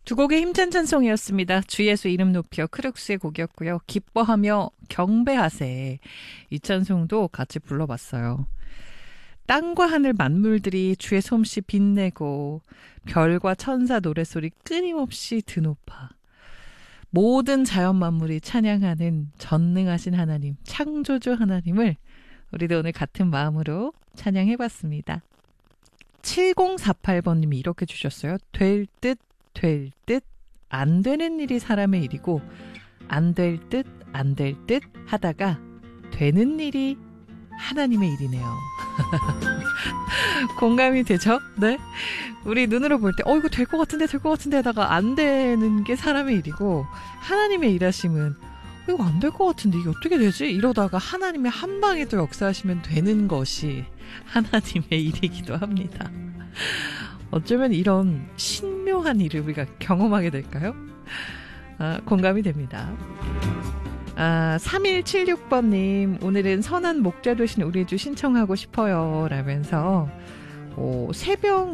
두 곡의 힘찬 찬송이었습니다. 주 예수 이름 높여 크룩스의 곡이었고요. 기뻐하며 경배하세. 이 찬송도 같이 불러봤어요. 땅과 하늘 만물들이 주의 솜씨 빛내고 별과 천사 노랫소리 끊임없이 드높아. 모든 자연 만물이 찬양하는 전능하신 하나님, 창조주 하나님을 우리도 오늘 같은 마음으로 찬양해봤습니다. 7048번님이 이렇게 주셨어요. 될 듯 안 되는 일이 사람의 일이고 안 될 듯 하다가 되는 일이 하나님의 일이네요. 공감이 되죠? 네. 우리 눈으로 볼 때 이거 될 것 같은데 하다가 안 되는 게 사람의 일이고 하나님의 일하심은 이거 안 될 것 같은데 이게 어떻게 되지? 이러다가 하나님의 한 방에 또 역사하시면 되는 것이 하나님의 일이기도 합니다. 어쩌면 이런 신묘한 일을 우리가 경험하게 될까요? 공감이 됩니다. 3176번님, 오늘은 선한 목자 되신 우리 주 신청하고 싶어요. 라면서, 새벽